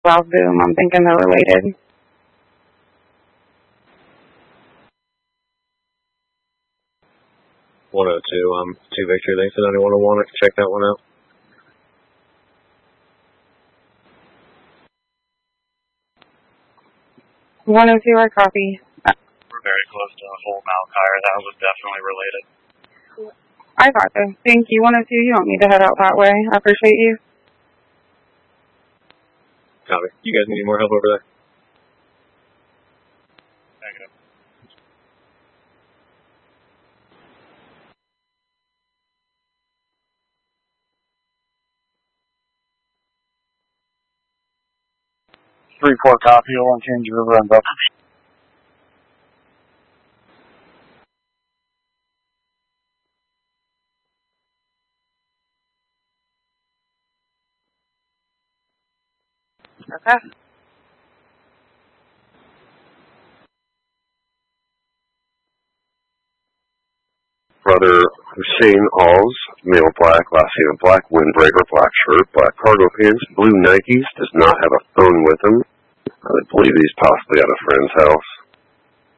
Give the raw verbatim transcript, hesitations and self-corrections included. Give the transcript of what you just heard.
South Boom. I'm thinking they're related. one oh two, um, two Victory. Thanks to ninety-one oh one. I can check that one out. one oh two, I copy. We're very close to a full Malkire. That was definitely related. I thought so. Thank you. one oh two, you don't need to head out that way. I appreciate you. Copy. You guys need more help over there? Negative. three four copy, Orange Change River and up. Okay. Brother Hussein Alls, male black, last seen in black, windbreaker, black shirt, black cargo pants, blue Nikes, does not have a phone with him. I believe he's possibly at a friend's house.